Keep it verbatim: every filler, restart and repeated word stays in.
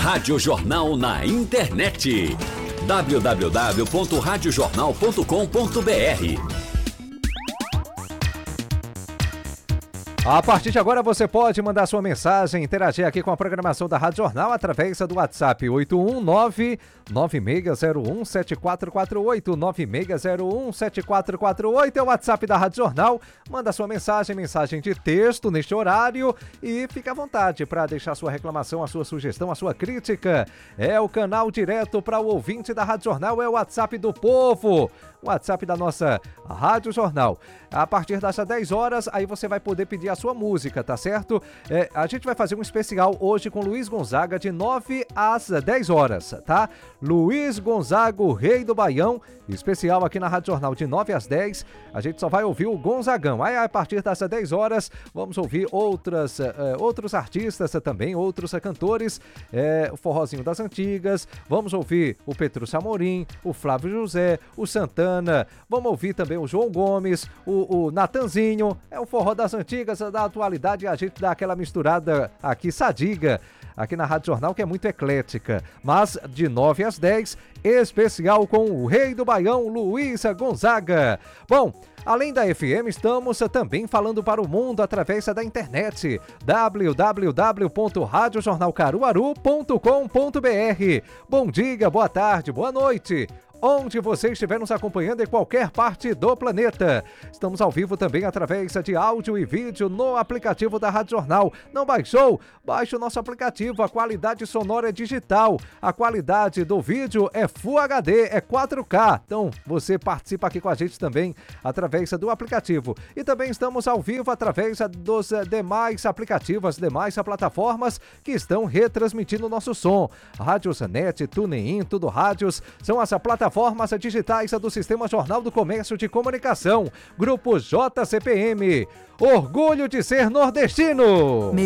Rádio Jornal na internet. w w w ponto rádio jornal ponto com ponto b r. A partir de agora você pode mandar sua mensagem, interagir aqui com a programação da Rádio Jornal através do WhatsApp oito um nove, nove seis zero um, sete quatro quatro oito, nove seis zero um, sete quatro quatro oito é o WhatsApp da Rádio Jornal. Manda sua mensagem, mensagem de texto neste horário e fica à vontade para deixar sua reclamação, a sua sugestão, a sua crítica. É o canal direto para o ouvinte da Rádio Jornal, é o WhatsApp do povo. O WhatsApp da nossa Rádio Jornal. A partir das dez horas, aí você vai poder pedir a sua música, tá certo? É, a gente vai fazer um especial hoje com Luiz Gonzaga de nove às dez horas, tá? Luiz Gonzaga, o rei do Baião, especial aqui na Rádio Jornal de nove às dez. A gente só vai ouvir o Gonzagão. Aí a partir das dez horas, vamos ouvir outras, uh, outros artistas também, outros uh, cantores, uh, o Forrozinho das Antigas, vamos ouvir o Petrúcio Amorim, o Flávio José, o Santana, vamos ouvir também o João Gomes, o, o Natanzinho, é o Forró das Antigas, da atualidade, a gente dá aquela misturada aqui, sadiga, aqui na Rádio Jornal, que é muito eclética. Mas de nove às dez, especial com o rei do Baião, Luiz Gonzaga. Bom, além da F M, estamos também falando para o mundo através da internet, w w w ponto rádio jornal caruaru ponto com ponto b r. Bom dia, boa tarde, boa noite, onde você estiver nos acompanhando em qualquer parte do planeta. Estamos ao vivo também através de áudio e vídeo no aplicativo da Rádio Jornal. Não baixou? Baixe o nosso aplicativo. A qualidade sonora é digital. A qualidade do vídeo é Full H D, é quatro K. Então, você participa aqui com a gente também através do aplicativo. E também estamos ao vivo através dos demais aplicativos, as demais plataformas que estão retransmitindo o nosso som. Rádios Net, TuneIn, Tudo Rádios, são as plataformas Plataformas digitais do Sistema Jornal do Comércio de Comunicação. Grupo J C P M. Orgulho de ser nordestino.